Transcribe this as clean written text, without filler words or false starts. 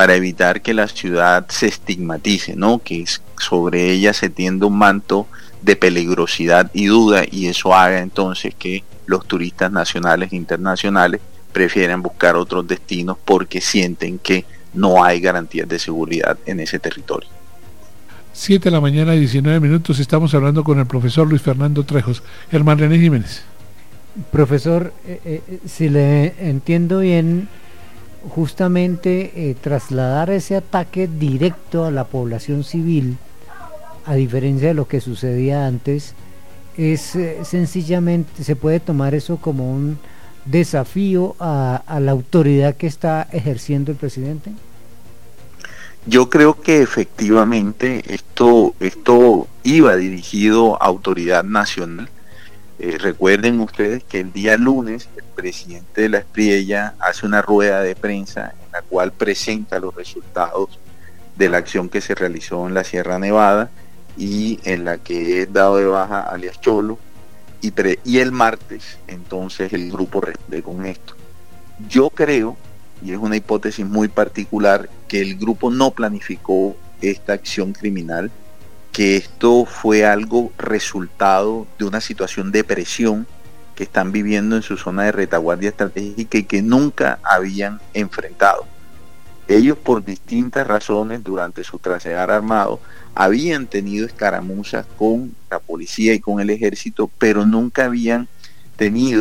para evitar que la ciudad se estigmatice, ¿no? Que sobre ella se tienda un manto de peligrosidad y duda, y eso haga entonces que los turistas nacionales e internacionales prefieran buscar otros destinos porque sienten que no hay garantías de seguridad en ese territorio. 7:19 a.m, estamos hablando con el profesor Luis Fernando Trejos. Germán René Jiménez. Profesor, si le entiendo bien, justamente trasladar ese ataque directo a la población civil, a diferencia de lo que sucedía antes, es sencillamente, se puede tomar eso como un desafío a la autoridad que está ejerciendo el presidente. Yo creo que efectivamente esto iba dirigido a autoridad nacional. Recuerden ustedes que el día lunes el presidente de la Espriella hace una rueda de prensa en la cual presenta los resultados de la acción que se realizó en la Sierra Nevada y en la que es dado de baja alias Cholo, y el martes entonces el grupo responde con esto. Yo creo, y es una hipótesis muy particular, que el grupo no planificó esta acción criminal, que esto fue algo resultado de una situación de presión que están viviendo en su zona de retaguardia estratégica y que nunca habían enfrentado. Ellos, por distintas razones, durante su trasegar armado, habían tenido escaramuzas con la policía y con el ejército, pero nunca habían tenido